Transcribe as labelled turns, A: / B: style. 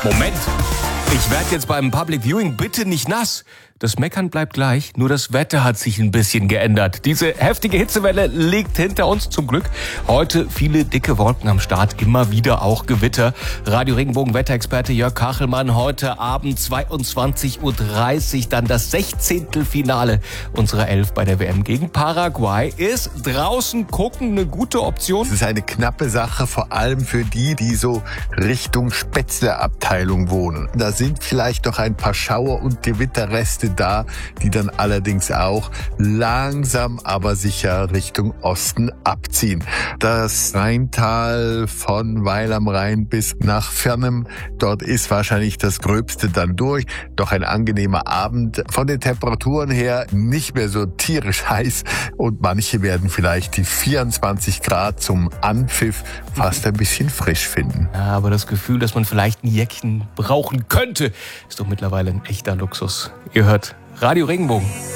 A: Moment, ich werde jetzt beim Public Viewing bitte nicht nass. Das Meckern bleibt gleich, nur das Wetter hat sich ein bisschen geändert. Diese heftige Hitzewelle liegt hinter uns zum Glück. Heute viele dicke Wolken am Start, immer wieder auch Gewitter. Radio Regenbogen Wetterexperte Jörg Kachelmann, heute Abend 22.30 Uhr, dann das 16. Finale unserer 11 bei der WM gegen Paraguay. Ist draußen gucken eine gute Option?
B: Es ist eine knappe Sache, vor allem für die so Richtung Spätzle-Abteilung wohnen. Da sind vielleicht noch ein paar Schauer- und Gewitterreste da, die dann allerdings auch langsam, aber sicher Richtung Osten abziehen. Das Rheintal von Weil am Rhein bis nach Fernem, dort ist wahrscheinlich das Gröbste dann durch. Doch ein angenehmer Abend. Von den Temperaturen her nicht mehr so tierisch heiß und manche werden vielleicht die 24 Grad zum Anpfiff fast ein bisschen frisch finden.
A: Ja, aber das Gefühl, dass man vielleicht ein Jäckchen brauchen könnte, ist doch mittlerweile ein echter Luxus. Ihr hört Radio Regenbogen.